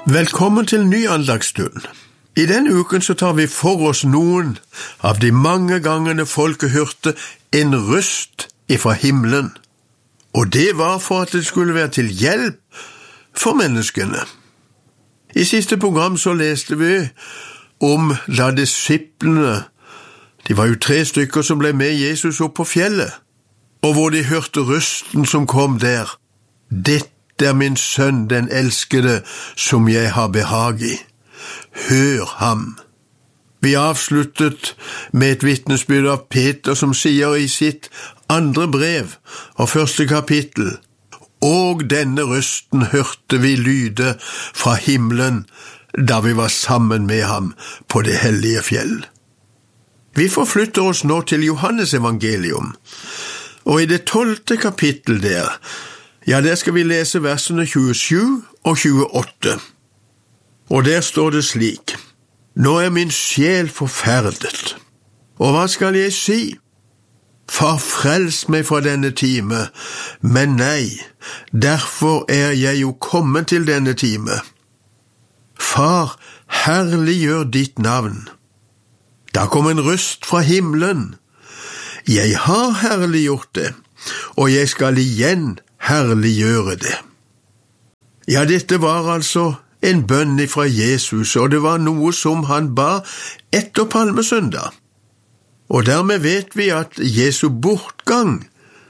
Velkommen til ny andagsstund. I denne uken så tar vi for oss noen av de mange gangene folket hørte en røst ifra himmelen, og det var for at det skulle være til hjelp for menneskene. I siste program så leste vi om da disiplene, de var jo 3 stykker som ble med Jesus opp på fjellet, og hvor de hørte røsten som kom der. Dette er min sønn, den elskede, som jeg har behag i. Hør ham. Vi avsluttet med et vitnesbyrd av Peter som sier i sitt 2. brev og 1. kapittel: «Og denne røsten hørte vi lyde fra himmelen da vi var sammen med ham på det hellige fjell.» Vi forflytter oss nå til Johannes evangelium, og i det 12. kapittel der skal vi lese versene 27 og 28. Og der står det slik: «Nå er min sjel forferdet, og hva skal jeg si? Far, frels meg fra denne time, men nei, derfor er jeg jo kommet til denne time. Far, herliggjør ditt navn.» Da kom en røst fra himmelen: «Jeg har herliggjort det, og jeg skal igjen herliggjøre det.» Ja, dette var altså en bønn fra Jesus, og det var noe som han ba etter palmesøndag. Og dermed vet vi at Jesu bortgang,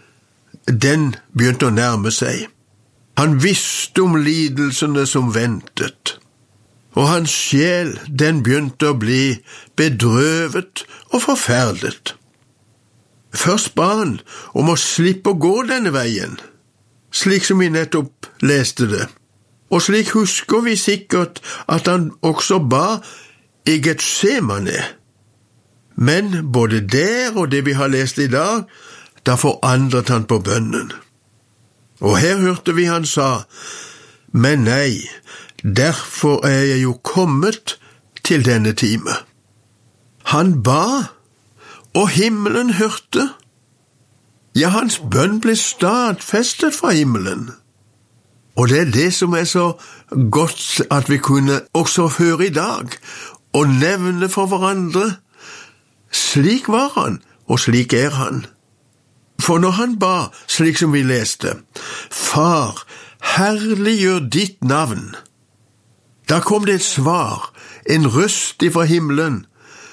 den begynte å nærme seg. Han visste om lidelsene som ventet, og hans sjel, den begynte å bli bedrøvet og forferdet. Først ba han om å slippe å gå denne veien, slik som vi nettopp leste det. Og slik husker vi sikkert at han også ba i Getsemane. Men både der og det vi har lest i dag, da forandret han på bønnen. Og her hørte vi han sa: «Men nei, derfor er jeg jo kommet til denne time.» Han ba, og himmelen hørte. Ja, hans bønn ble stadfestet fra himmelen. Og det er det som er så godt at vi kunne også høre i dag, og nevne for hverandre. Slik var han, og slik er han. For når han ba, slik som vi leste: «Far, herliggjør ditt navn», da kom det et svar, en røst ifra himmelen: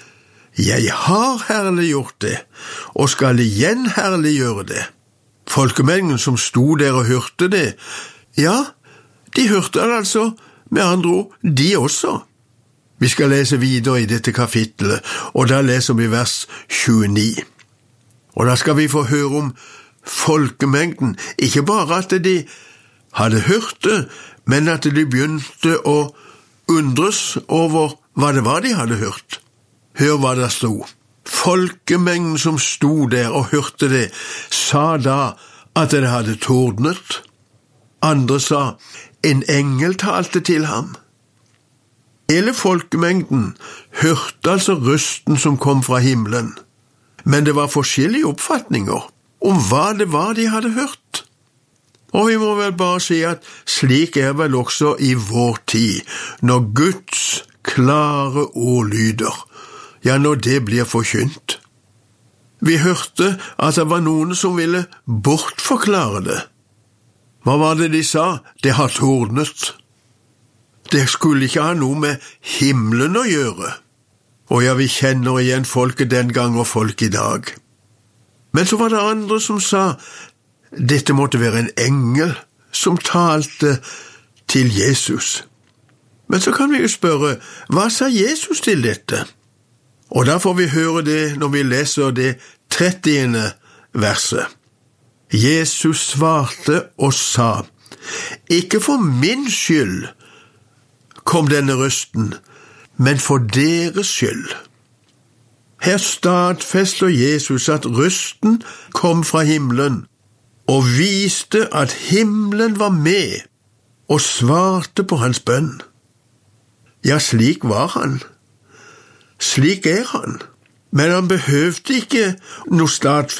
«Jeg har herliggjort det, og skal igjen herliggjøre det.» Folkemengden som sto der og hørte det, ja, de hørte det altså, med andre ord, de også. Vi skal lese videre i dette kapittelet, og da leser vi vers 29. Og da skal vi få høre om folkemengden, ikke bare at de hadde hørt det, men at de begynte å undres over hva det var de hadde hørt. Hør hva det stod. Folkemengden som sto der og hørte det, sa da at det hadde tordnet. Andre sa: «En engel talte til ham.» Hele folkemengden hørte altså røsten som kom fra himmelen, men det var forskjellige oppfatninger om hva det var de hadde hørt. Og vi må vel bare si at slik er vel også i vår tid, når Guds klare ord lyder, ja, når det blir forkynt. Vi hørte at det var noen som ville bortforklare det. Hva var det de sa? Det har tordnet. Det skulle ikke ha noe med himmelen å gjøre. Og ja, vi kjenner igjen folket den gang og folk i dag. Men så var det andre som sa, dette måtte være en engel som talte til Jesus. Men så kan vi jo spørre, hva sa Jesus til dette? Og da får vi høre det når vi leser det 30. verset. Jesus svarte og sa: «Ikke for min skyld kom denne røsten, men for deres skyld.» Her stadfester Jesus at røsten kom fra himmelen, og viste at himmelen var med og svarte på hans bønn. Ja, slik var han. Slik er han. Men han behøvde ikke noe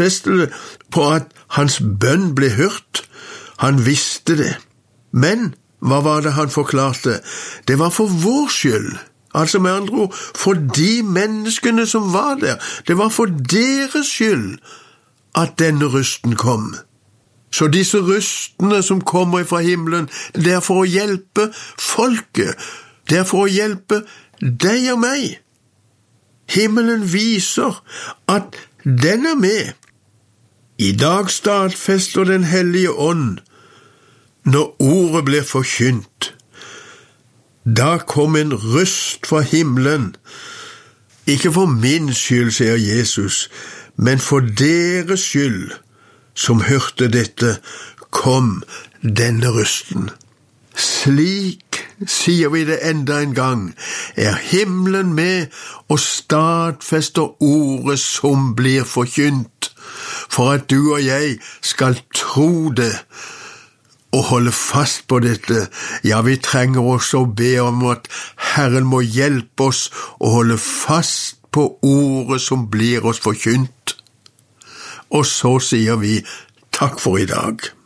stadfestelse på at hans bønn ble hørt. Han visste det. Men Hva var det han forklarte? Det var for vår skyld. Altså med andre ord, for de menneskene som var der. Det var for deres skyld at denne røsten kom. Så disse røstene som kommer fra himmelen, det er for å hjelpe folket. Det er for å hjelpe deg og meg. Himmelen viser at den er med. I dag stadfester den hellige ånd når ordet blir forkynt. Da kom en røst fra himmelen, ikke for min skyld, sier Jesus, men for deres skyld, som hørte dette, kom denne røsten. Slik, sier vi det enda en gang, er himmelen med og stadfester ordet som blir forkynt, for at du og jeg skal tro det, og holde fast på dette. Ja, vi trenger også å be om at Herren må hjelpe oss å holde fast på ordet som blir oss forkynt. Og så sier vi takk for i dag.